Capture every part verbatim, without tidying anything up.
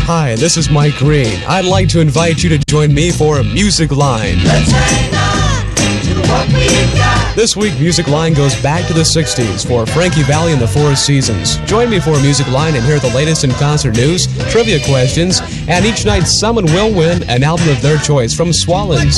Hi, this is Mike Green. I'd like to invite you to join me for Music Line. Let's hang on to what we got. This week, Music Line goes back to the sixties for Frankie Valli and the Four Seasons. Join me for Music Line and hear the latest in concert news, trivia questions, and each night someone will win an album of their choice from Swallens.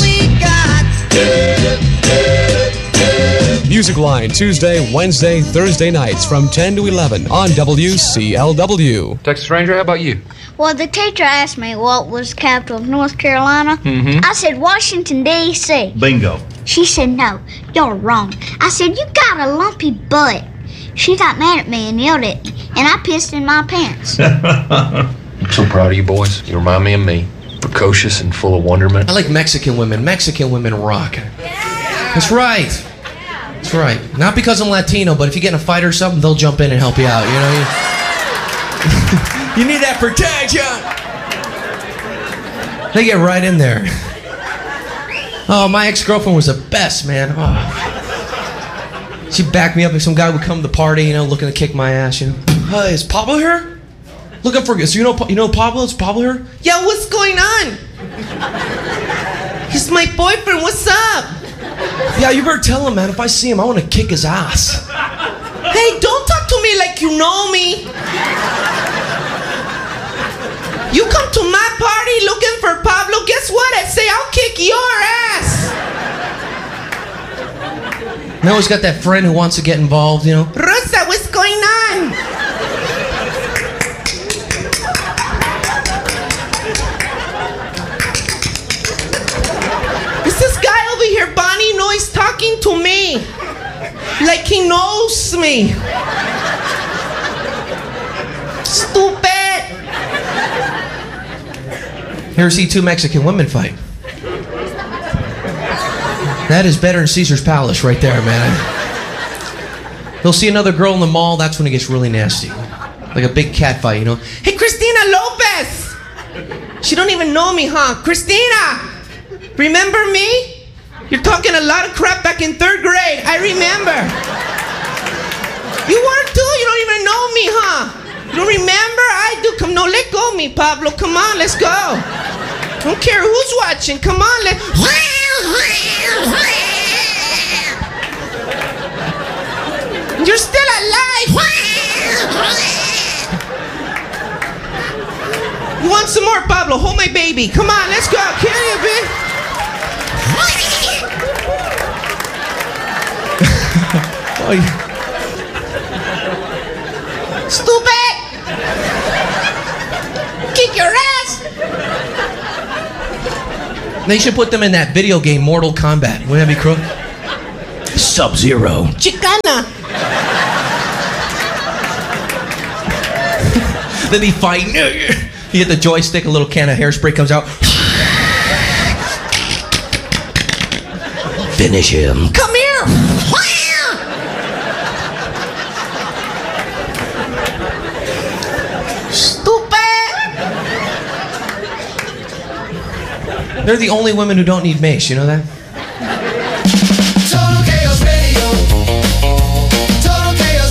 Music Line, Tuesday, Wednesday, Thursday nights from ten to eleven on W C L W. Texas Ranger, how about you? Well, the teacher asked me what was the capital of North Carolina. Mm-hmm. I said Washington, D C Bingo. She said, no, you're wrong. I said, you got a lumpy butt. She got mad at me and yelled at me, and I pissed in my pants. I'm so proud of you boys. You remind me of me. Precocious and full of wonderment. I like Mexican women. Mexican women rock. That's right. That's right. Not because I'm Latino, but if you get in a fight or something, they'll jump in and help you out, you know? You, you need that protection. They get right in there. Oh, my ex-girlfriend was the best, man. Oh. She'd back me up if some guy would come to the party, you know, looking to kick my ass, you know. Hi, is Pablo here? Looking for, so you know, you know Pablo? Is Pablo here? Yeah, what's going on? He's my boyfriend, what's up? Yeah, you better tell him, man. If I see him, I want to kick his ass. Hey, don't talk to me like you know me. You come to my party looking for Pablo, guess what? I say I'll kick your ass. And I always got that friend who wants to get involved, you know. Rosa, what's going on? Is this guy over here, Bonnie? No, he's talking to me. Like he knows me. Stupid. Ever see two Mexican women fight? That is better than Caesar's Palace right there, man. They'll see another girl in the mall, that's when it gets really nasty. Like a big cat fight, you know? Hey, Cristina Lopez! She don't even know me, huh? Cristina! Remember me? You're talking a lot of crap back in third grade. I remember. You were too? You don't even know me, huh? You don't remember? I do. Come, no, let go of me, Pablo. Come on, let's go. I don't care who's watching. Come on, let... You're still alive. You want some more, Pablo? Hold my baby. Come on, let's go. Carry it, baby. Oh, yeah. Stupid! Kick your ass! They should put them in that video game, Mortal Kombat. Wouldn't that be cool? Sub-Zero. Chicana! Then they fight. You hit the joystick, a little can of hairspray comes out. Finish him. Come here! They're the only women who don't need mace, you know that? Total Chaos Radio. Total Chaos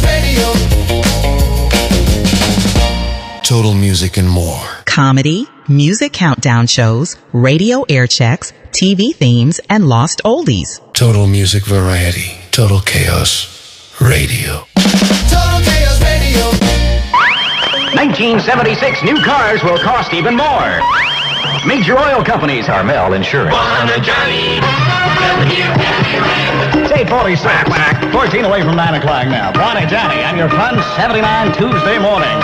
Radio. Total Music and more. Comedy, music countdown shows, radio air checks, T V themes, and lost oldies. Total Music Variety. Total Chaos Radio. Total Chaos Radio. nineteen seventy-six new cars will cost even more. Major oil companies, Carmel Insurance. It's eight forty-six. fourteen away from nine o'clock now. Bonnie Johnny on your fun seventy-nine Tuesday morning.